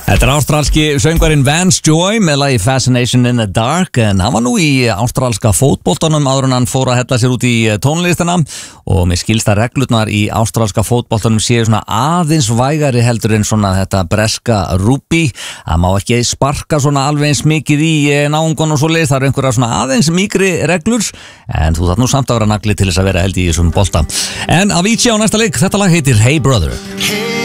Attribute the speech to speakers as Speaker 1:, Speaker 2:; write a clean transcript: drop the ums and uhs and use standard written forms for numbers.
Speaker 1: Þetta ástralski söngvarinn Vance Joy með lagi Fascination in the Dark, en hann var nú í ástralska fótboltanum áður en hann fór að hella sér út í tónlistina, og mér skilst að reglurnar í ástralska fótboltanum séu svona aðeins vægari heldur en svona þetta breska rúbí. Það má ekki sparka svona alveg eins mikið í náungan og svo leið, það eru einhverja svona aðeins mýkri reglur, en þú þarf nú samt að vera nagli til þess að vera held í þessum bolta. En Avicii á næsta leik, þetta lag heitir Hey Brother.